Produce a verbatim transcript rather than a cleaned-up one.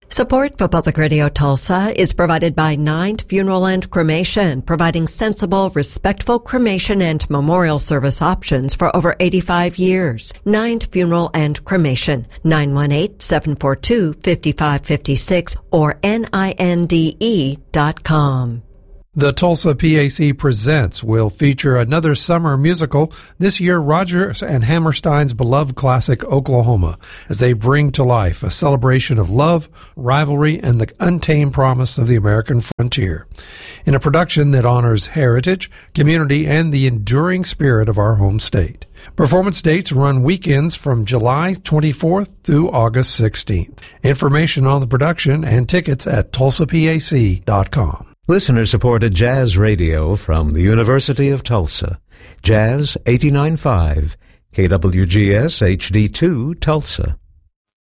Support for Public Radio Tulsa is provided by Ninth Funeral and Cremation, providing sensible, respectful cremation and memorial service options for over eighty-five years. Ninth Funeral and Cremation, nine one eight, seven four two, five five five six or N I N D E dot com. The Tulsa P A C Presents will feature another summer musical, this year Rodgers and Hammerstein's beloved classic Oklahoma, as they bring to life a celebration of love, rivalry, and the untamed promise of the American frontier. In a production that honors heritage, community, and the enduring spirit of our home state. Performance dates run weekends from July twenty-fourth through August sixteenth. Information on the production and tickets at tulsa P A C dot com. Listener-supported jazz radio from the University of Tulsa. Jazz eighty-nine point five, K W G S H D two, Tulsa.